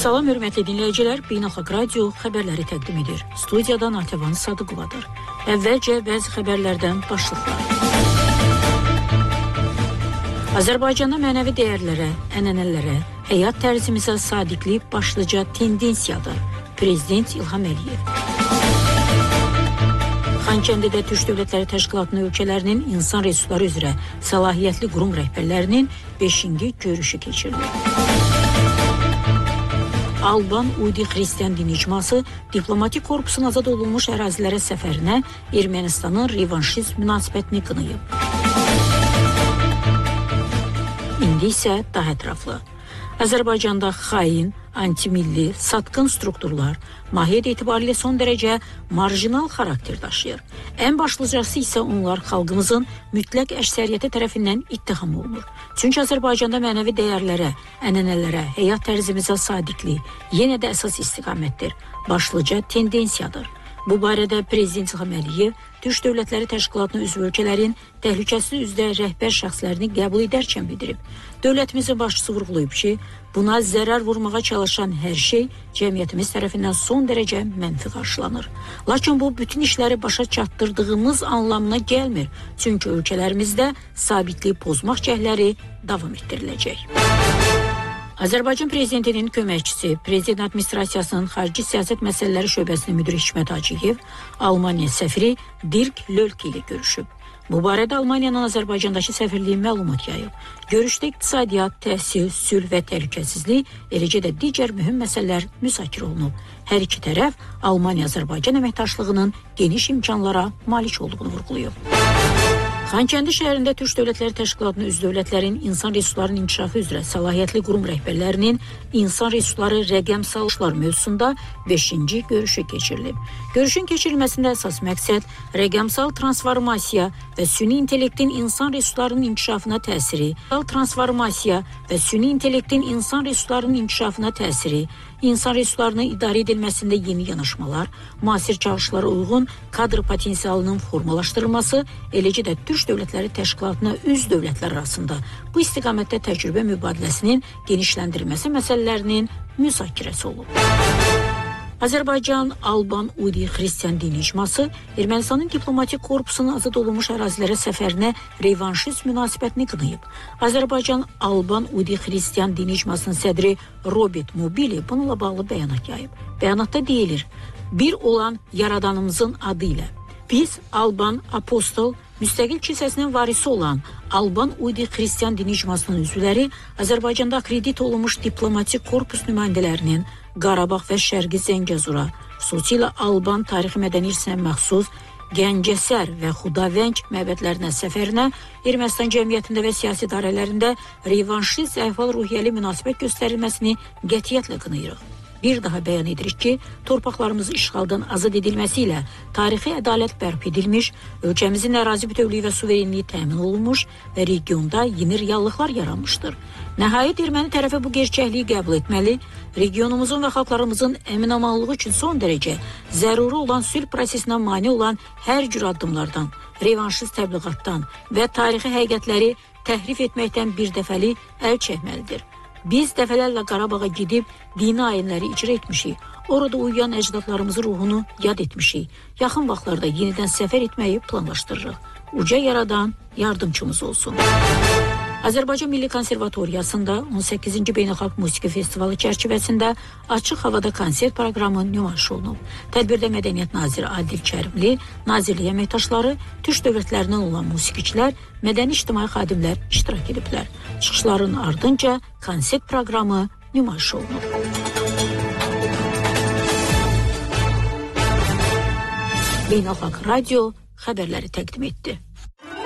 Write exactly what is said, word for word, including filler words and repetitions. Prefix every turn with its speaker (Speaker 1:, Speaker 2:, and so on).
Speaker 1: Salam hörmətli dinləyicilər, Beynəlxalq Radio xəbərləri təqdim edir. Studiyadan Atəvan Sadıqovadır. Əvvəlcə bəzi xəbərlərdən başlıqlar. Azərbaycanda mənəvi dəyərlərə, ənənələrə, həyat tərzimizə sadiqlik başlıca tendensiyadır. Prezident İlham Əliyev. Xankəndidə Türk Dövlətləri Təşkilatının ölkələrinin insan resursları üzrə səlahiyyətli qurum rəhbərlərinin beşinci görüşü keçirilir. Alban Uydi Xristian din icması diplomatik korpusun azad olunmuş ərazilərə səfərinə Ermənistanın revanşist münasibətini qınayıb. İndi isə daha ətraflı. Azərbaycanda xain, antimilli, satqın strukturlar mahiyyət etibarilə son dərəcə marjinal xarakter daşıyır. Ən başlıcası isə onlar xalqımızın mütləq əksəriyyəti tərəfindən ittiham olunur. Çünki Azərbaycanda mənəvi dəyərlərə, ənənələrə, həyat tərzimizə sadiqlik yenə də əsas istiqamətdir, başlıca tendensiyadır. Bu barədə Prezident İlham Əliyev Türk Dövlətləri Təşkilatının üzv ölkələrin təhlükəsizlik üzrə rəhbər şəxslərini qəbul edərkən bildirib. Dövlətimizin başçısı vurğulayıb ki, buna zərər vurmağa çalışan hər şey cəmiyyətimiz tərəfindən son dərəcə mənfi qarşılanır. Lakin bu bütün işləri başa çatdırdığımız anlamına gəlmir. Çünki ölkələrimizdə sabitlik pozmaq cəhdləri davam etdiriləcək. Azərbaycan Prezidentinin köməkçisi, Prezident Administrasiyasının Xarici Siyasət Məsələləri Şöbəsinin müdiri Hikmət Hacıyev, Almaniya səfiri Dirk Lölke ilə görüşüb. Bu barədə Almaniyanın Azərbaycandakı səfirliyi məlumat yayıb. Görüşdə iqtisadiyyat, təhsil, sülh və təhlükəsizlik, eləcə də digər mühüm məsələlər müzakirə olunub. Hər iki tərəf Almaniya-Azərbaycan əməkdaşlığının geniş imkanlara malik olduğunu vurğulayıb. Xankəndi şəhərində Türk Dövlətləri Təşkilatının üzv dövlətlərin insan resurslarının inkişafı üzrə səlahiyyətli qurum rəhbərlərinin insan resursları rəqəmsal işlər mövzusunda beşinci görüşü keçirilib. Görüşün keçirilməsində əsas məqsəd rəqəmsal transformasiya və süni intellektin insan resurslarının inkişafına təsiri, transformasiya və süni intellektin insan resurslarının inkişafına təsiri, insan resurslarının idarə edilməsində yeni yanaşmalar, müasir çalışmalara uyğun kadr potensialının formalaşdırılması, eləcə də Türk Dövlətləri Təşkilatına üzv dövlətlər arasında bu istiqamətdə təcrübə mübadiləsinin genişləndirilməsi məsələlərinin müzakirəsi olub. Azərbaycan Alban Uydi Xristian din icması Ermənistanın diplomatik korpusunun azad olunmuş ərazilərə səfərinə revanşist münasibətini qınayıb. Azərbaycan Alban Uydi Xristian din icmasının sədri Robert Mobili bununla bağlı bəyanat yayıb. Bəyanatda deyilir, bir olan Yaradanımızın adı ilə biz Alban Apostol müstəqil kilsəsinin varisi olan Alban Uydi Xristian din icmasının üzvləri Azərbaycanda akredit olunmuş diplomatik korpus nümayəndələrinin Qarabağ və Şərqi Zəngəzura, xüsusilə Alban tarixi mədəni irsinə məxsus Gəncəsər və Xudavəng məbədlərinə səfərinə Ermənistan cəmiyyətində və siyasi idarələrində revanşist əhval ruhiyyəli münasibət göstərilməsini qətiyyətlə qınayırıq. Bir daha bəyan edirik ki, torpaqlarımızın işğaldan azad edilməsi ilə tarixi ədalət bərpa edilmiş, ölkəmizin ərazi bütövlüyü və suverenliyi təmin olunmuş və regionda yeni reallıqlar yaranmışdır. Nəhayət erməni tərəfi bu gerçəkliyi qəbul etməli, regionumuzun və xalqlarımızın əmin-amanlığı üçün son dərəcə zəruri olan sülh prosesinə mane olan hər cür addımlardan, revanşist təbliğatdan və tarixi həqiqətləri təhrif etməkdən bir dəfəli əl çəkməlidir. Biz dəfələrlə Qarabağa gedib dini ayinləri icra etmişik. Orada uyuyan əcdadlarımızın ruhunu yad etmişik. Yaxın vaxtlarda yenidən səfər etməyi planlaşdırırıq. Uca Yaradan yardımçımız olsun. Azərbaycan Milli Konservatoriyasında on səkkizinci Beynəlxalq Musiqi Festivalı çərçivəsində açıq havada konsert proqramı nümayiş olunub. Tədbirdə Mədəniyyət Naziri Adil Kərimli, nazirlik əməkdaşları, Türk dövlətlərindən olan musiqiçilər, mədəni-ictimai xadimlər iştirak ediblər. Çıxışların ardınca konsert proqramı nümayiş olunub. Beynəlxalq Radio xəbərləri təqdim etdi.